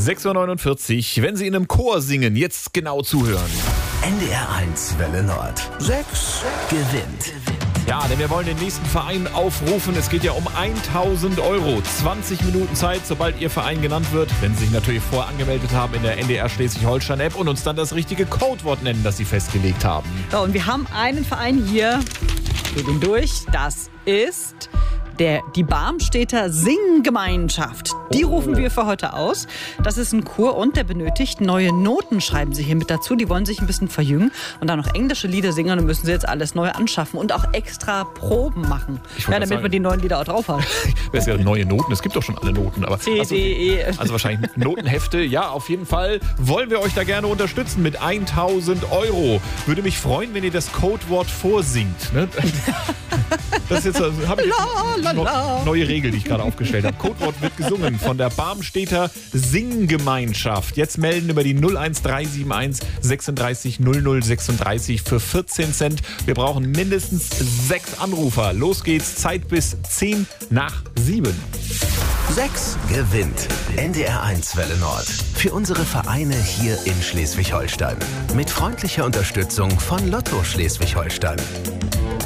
6:49 Uhr. Wenn Sie in einem Chor singen, jetzt genau zuhören. NDR1 Welle Nord. 6 gewinnt. Ja, denn wir wollen den nächsten Verein aufrufen. Es geht ja um 1.000 Euro. 20 Minuten Zeit, sobald Ihr Verein genannt wird. Wenn Sie sich natürlich vorher angemeldet haben in der NDR Schleswig-Holstein-App und uns dann das richtige Codewort nennen, das Sie festgelegt haben. So, und wir haben einen Verein hier. Geht ihn durch. Das ist die Barmstädter Singgemeinschaft. Die rufen wir für heute aus. Das ist ein Chor und der benötigt neue Noten, schreiben sie hier mit dazu. Die wollen sich ein bisschen verjüngen und dann noch englische Lieder singen. Dann müssen sie jetzt alles neu anschaffen und auch extra Proben machen. Ja, damit man die neuen Lieder auch drauf hat. Das ja neue Noten. Es gibt doch schon alle Noten. Aber C, D, E. Also wahrscheinlich Notenhefte. Ja, auf jeden Fall wollen wir euch da gerne unterstützen mit 1.000 Euro. Würde mich freuen, wenn ihr das Codewort vorsingt. Ne? Das ist jetzt, habe ich neue Regel, die ich gerade aufgestellt habe. Codewort wird gesungen von der Barmstädter Singgemeinschaft. Jetzt melden über die 01371 36 00 36 für 14 Cent. Wir brauchen mindestens 6 Anrufer. Los geht's, Zeit bis 7:10. 6 gewinnt. NDR1 Welle Nord. Für unsere Vereine hier in Schleswig-Holstein. Mit freundlicher Unterstützung von Lotto Schleswig-Holstein.